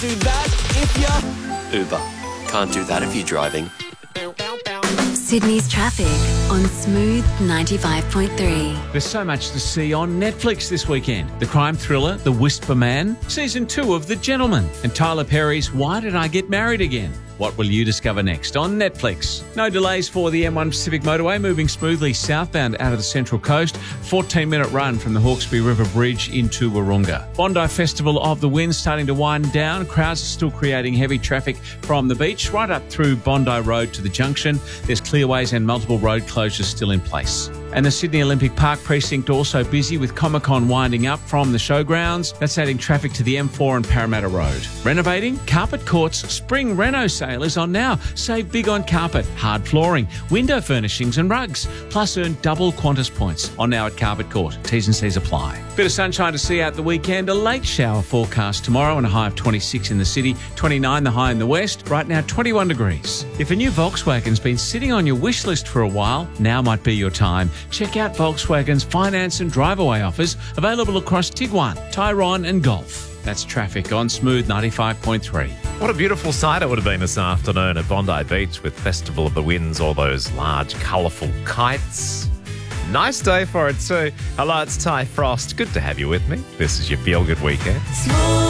Do that if you're... Uber. Can't do that if you're driving. Sydney's traffic on Smooth 95.3. There's so much to see on Netflix this weekend. The crime thriller, The Whisper Man, Season 2 of The Gentleman, and Tyler Perry's Why Did I Get Married Again? What will you discover next on Netflix? No delays for the M1 Pacific Motorway moving smoothly southbound out of the Central Coast. 14-minute run from the Hawkesbury River Bridge into Wahroonga. Bondi Festival of the Winds starting to wind down. Crowds are still creating heavy traffic from the beach right up through Bondi Road to the junction. There's clearways and multiple road closures still in place. And the Sydney Olympic Park precinct also busy with Comic-Con winding up from the showgrounds. That's adding traffic to the M4 and Parramatta Road. Renovating? Carpet Court's Spring Reno sale is on now. Save big on carpet, hard flooring, window furnishings and rugs. Plus earn double Qantas points on now at Carpet Court. T's and C's apply. Bit of sunshine to see out the weekend. A late shower forecast tomorrow and a high of 26 in the city. 29 the high in the west. Right now 21 degrees. If a new Volkswagen's been sitting on your wish list for a while, now might be your time. Check out Volkswagen's finance and drive-away offers available across Tiguan, Tyrone and Golf. That's traffic on Smooth 95.3. What a beautiful sight it would have been this afternoon at Bondi Beach with Festival of the Winds, all those large, colourful kites. Nice day for it too. Hello, it's Ty Frost. Good to have you with me. This is your Feel Good Weekend. Smooth.